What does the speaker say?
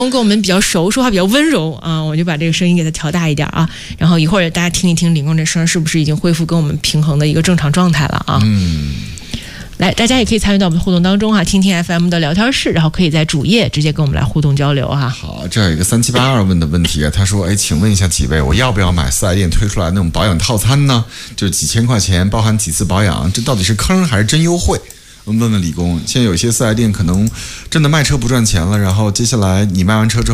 跟我们比较熟，说话比较温柔啊，我就把这个声音给它调大一点啊。然后一会儿大家听一听李工这声是不是已经恢复跟我们平衡的一个正常状态了啊？来，大家也可以参与到我们的互动当中哈，听听 FM 的聊天室，然后可以在主页直接跟我们来互动交流哈。 好，这有一个3782问的问题啊，他说：“哎，请问一下几位，我要不要买四 S 店推出来那种保养套餐呢？就是几千块钱包含几次保养，这到底是坑还是真优惠？”我们问问李工，现在有些四 S 店可能真的卖车不赚钱了，然后接下来你卖完车之后。